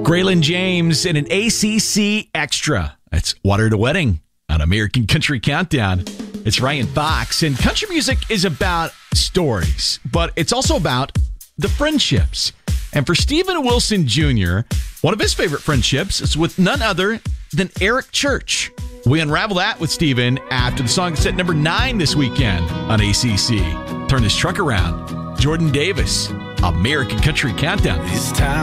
Graylin James in an ACC Extra. That's Water to Wedding on American Country Countdown. It's Ryan Fox, and country music is about stories, but it's also about the friendships. And for Stephen Wilson Jr., one of his favorite friendships is with none other than Eric Church. We unravel that with Stephen after the song that's at number 9 this weekend on ACC. Turn this truck around. Jordan Davis, American Country Countdown. It's time.